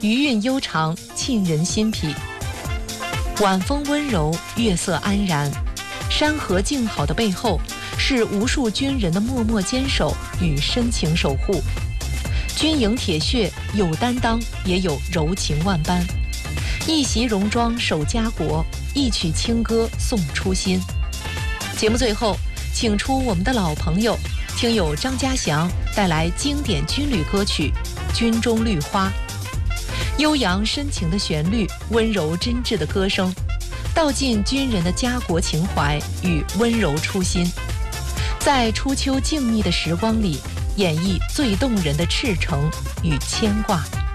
余韵悠长，沁人心脾。晚风温柔，月色安然，山河静好的背后，是无数军人的默默坚守与深情守护。军营铁血，有担当，也有柔情万般。一袭戎装守家国，一曲清歌颂初心。节目最后，请出我们的老朋友，听友张家祥带来经典军旅歌曲《军中绿花》。悠扬深情的旋律，温柔真挚的歌声，道尽军人的家国情怀与温柔初心，在初秋静谧的时光里，演绎最动人的赤诚与牵挂。